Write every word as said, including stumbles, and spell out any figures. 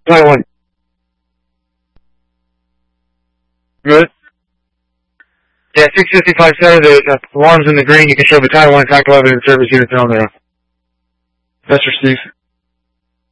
Title one. Good. Yeah, six fifty-five center, the uh, alarm's in the green. You can show the Title one tactical evidence service units on there. That's for Steve.